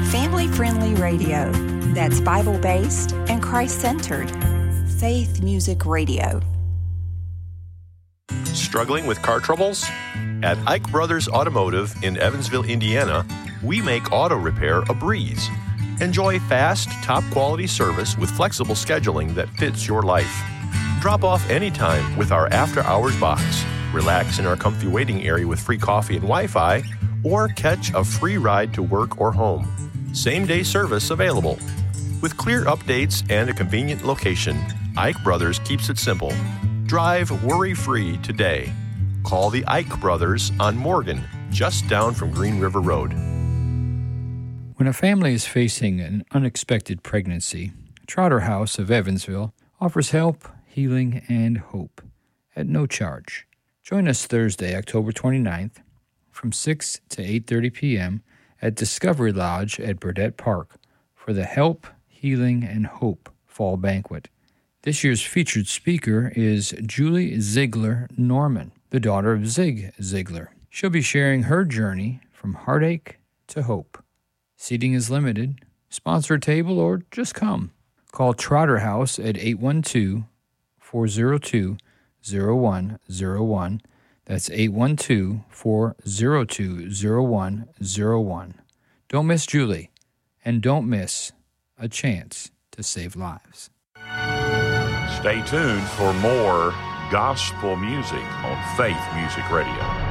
Family-friendly radio that's Bible-based and Christ-centered. Faith Music Radio. Struggling with car troubles? At Ike Brothers Automotive in Evansville, Indiana, we make auto repair a breeze. Enjoy fast, top-quality service with flexible scheduling that fits your life. Drop off anytime with our after-hours box. Relax in our comfy waiting area with free coffee and Wi-Fi, or catch a free ride to work or home. Same-day service available. With clear updates and a convenient location, Ike Brothers keeps it simple. Drive worry-free today. Call the Ike Brothers on Morgan, just down from Green River Road. When a family is facing an unexpected pregnancy, Trotter House of Evansville offers help, healing, and hope at no charge. Join us Thursday, October 29th from 6 to 8:30 p.m. at Discovery Lodge at Burdett Park for the Help, Healing, and Hope Fall Banquet. This year's featured speaker is Julie Ziegler Norman, the daughter of Zig Ziglar. She'll be sharing her journey from heartache to hope. Seating is limited. Sponsor a table or just come. Call Trotter House at 812-402-0101. That's 812-402-0101. Don't miss Julie, and don't miss a chance to save lives. Stay tuned for more gospel music on Faith Music Radio.